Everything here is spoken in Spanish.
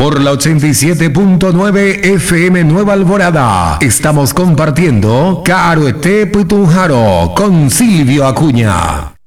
por la 87.9 FM Nueva Alvorada. Estamos compartiendo Caroete Putunjaro con Silvio Acuña.